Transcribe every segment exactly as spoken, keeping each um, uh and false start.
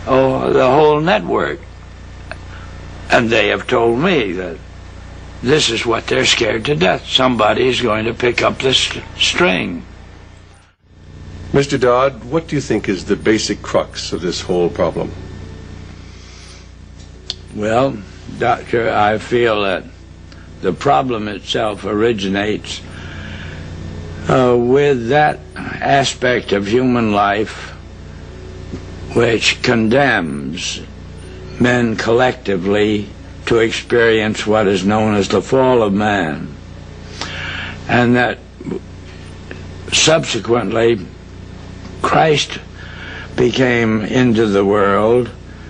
oh, the whole network. And they have told me that this is what they're scared to death. Somebody is going to pick up this string. Mister Dodd, what do you think is the basic crux of this whole problem? Well, Doctor, I feel that the problem itself originates uh, with that aspect of human life which condemns men collectively to experience what is known as the fall of man, and that subsequently Christ became into the world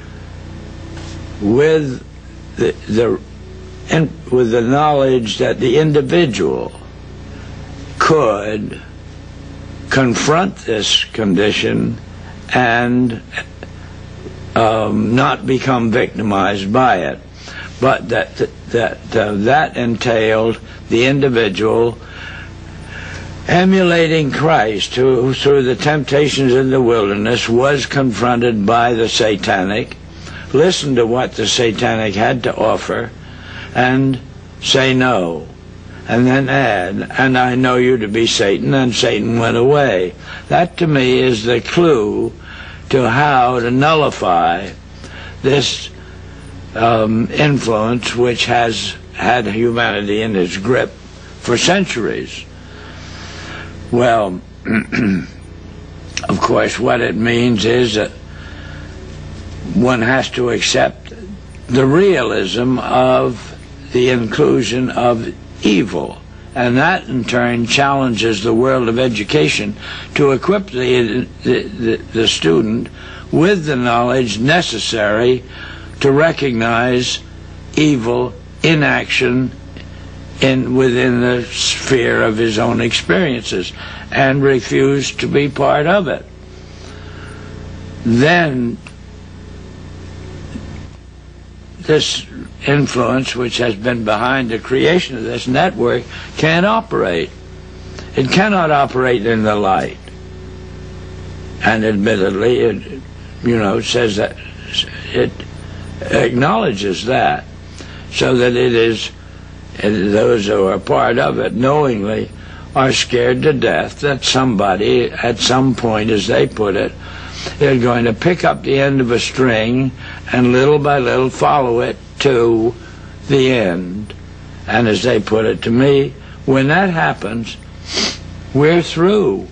with the, the in, with the knowledge that the individual could confront this condition and um, not become victimized by it, but that that uh, that entailed the individual emulating Christ, who through the temptations in the wilderness was confronted by the satanic, listened to what the satanic had to offer, and say no, and then add, and I know you to be Satan, and Satan went away. That to me is the clue to how to nullify this um, influence which has had humanity in its grip for centuries. Well, of course, what it means is that one has to accept the realism of the inclusion of evil, and that in turn challenges the world of education to equip the, the, the, the student with the knowledge necessary to recognize evil in action in within the sphere of his own experiences and refuse to be part of it. Then this influence which has been behind the creation of this network can't operate. It cannot operate in the light. And admittedly, it, you know, says that it acknowledges that, so that it is, and those who are part of it knowingly are scared to death that somebody at some point, as they put it, is going to pick up the end of a string and little by little follow it to the end. And as they put it to me, when that happens, we're through.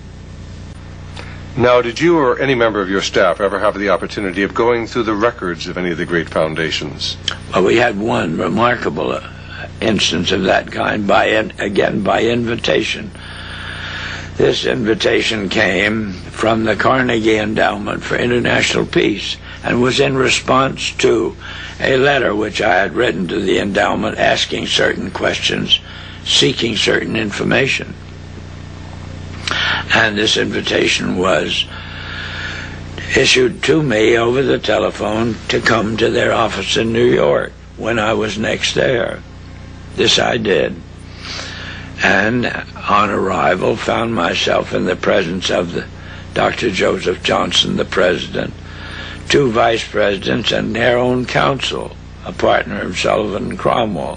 Now, did you or any member of your staff ever have the opportunity of going through the records of any of the great foundations? Well, we had one remarkable uh, instance of that kind, by in, again by invitation. This invitation came from the Carnegie Endowment for International Peace and was in response to a letter which I had written to the endowment asking certain questions, seeking certain information. And this invitation was issued to me over the telephone to come to their office in New York when I was next there. This I did, and on arrival found myself in the presence of the Doctor Joseph Johnson, the president, two vice presidents, and their own counsel, a partner of Sullivan and Cromwell.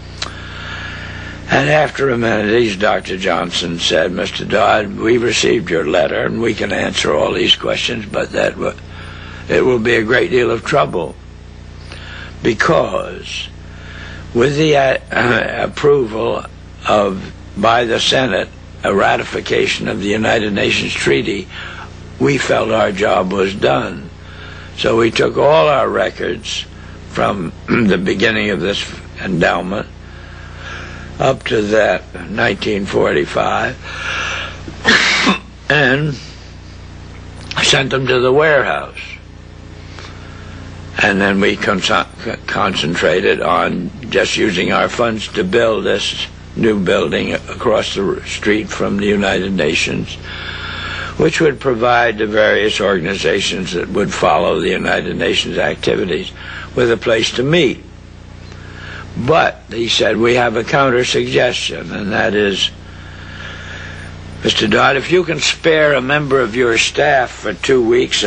And after amenities, Doctor Johnson said, "Mister Dodd, we received your letter, and we can answer all these questions, but that w it will be a great deal of trouble, because with the uh, uh, approval of, by the Senate, a ratification of the United Nations Treaty, we felt our job was done. So we took all our records from the beginning of this endowment up to that nineteen forty-five and sent them to the warehouse. And then we con concentrated on just using our funds to build this new building across the street from the United Nations, which would provide the various organizations that would follow the United Nations activities with a place to meet. But he said, we have a counter suggestion, and that is, Mister Dodd, if you can spare a member of your staff for two weeks